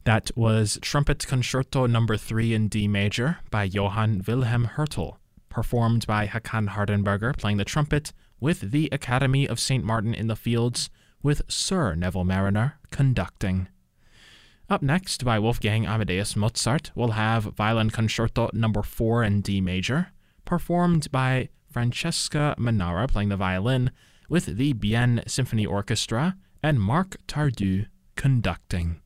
That was Trumpet Concerto No. 3 in D major by Johann Wilhelm Hertel, performed by Hakan Hardenberger playing the trumpet with the Academy of St. Martin in the Fields, with Sir Neville Mariner conducting. Up next, by Wolfgang Amadeus Mozart, we'll have Violin Concerto No. 4 in D major, performed by Francesca Manara playing the violin, with the Bienne Symphony Orchestra and Marc Tardieu conducting.